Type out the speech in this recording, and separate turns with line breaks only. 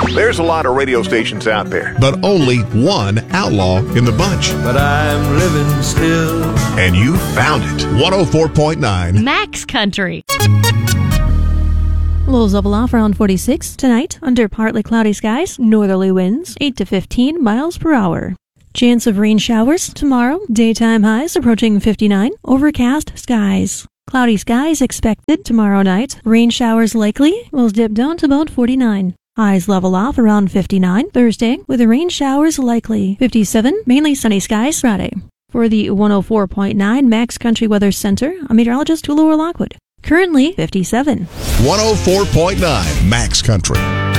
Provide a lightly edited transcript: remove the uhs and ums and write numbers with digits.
There's a lot of radio stations out there,
but only one outlaw in the bunch.
But I'm living still.
And you found it. 104.9
Max Country.
Lows level off around 46 tonight, under partly cloudy skies, northerly winds 8 to 15 miles per hour. Chance of rain showers tomorrow, daytime highs approaching 59, overcast skies. Cloudy skies expected tomorrow night, rain showers likely, will dip down to about 49. Highs level off around 59 Thursday, with rain showers likely. 57, mainly sunny skies Friday. For the 104.9 Max Country Weather Center, I'm meteorologist Tulua Lockwood. Currently 57.
104.9 Max Country.